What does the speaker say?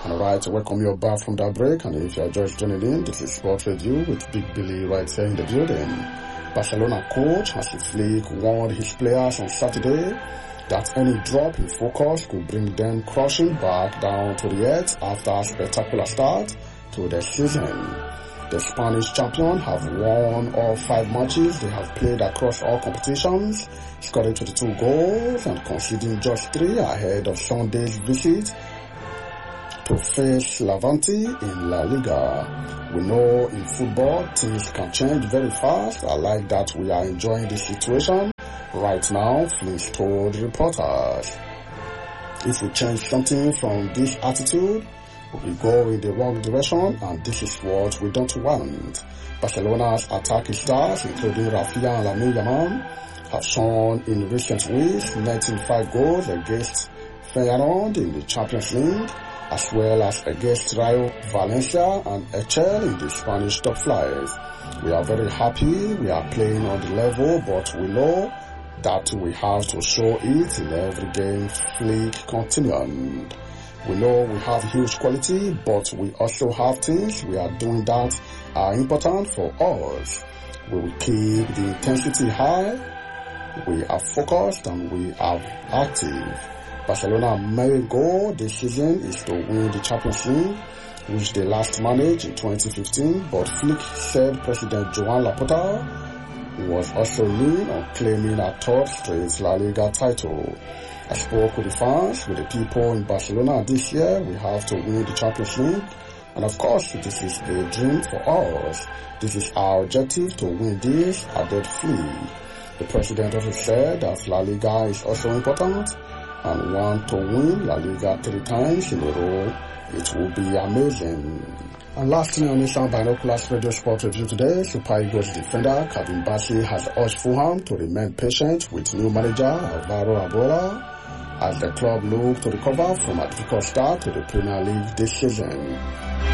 And alright, welcome you back from that break. And if you're just joining in, this is Sport Radio with Big Billy right here in the building. Barcelona coach Hansi Flick warned his players on Saturday that any drop in focus could bring them crashing back down to the earth after a spectacular start to the season. The Spanish champion have won all 5 matches they have played across all competitions, scoring 22 goals and conceding just 3 ahead of Sunday's visit to face Levante in La Liga. We know in football things can change very fast. I like that we are enjoying this situation right now, Flick told reporters. If we change something from this attitude, we go in the wrong direction, and this is what we don't want. Barcelona's attacking stars, including Rafinha and Lamine Yamal, have shown in recent weeks, netting 5 goals against Feyenoord in the Champions League, as well as against Rayo Valencia and Elche in the Spanish top flight. We are very happy we are playing on the level, but we know that we have to show it in every game, Flick continued. We know we have huge quality, but we also have things we are doing that are important for us. We will keep the intensity high, we are focused, and we are active. Barcelona's main goal this season is to win the Champions League, which they last managed in 2015, but Flick said President Joan Laporta was also lean on claiming a third straight La Liga title. I spoke with the fans, with the people in Barcelona this year. We have to win the Champions League. And of course, this is a dream for us. This is our objective to win this, added Flick. The president also said that La Liga is also important and want to win La Liga 3 times in a row. It will be amazing. And lastly on Nissan Binoculars Radio Sport Review today, Super Eagles defender Kevin Bassey has urged Fulham to remain patient with new manager Alvaro Arola as the club look to recover from a difficult start to the Premier League this season.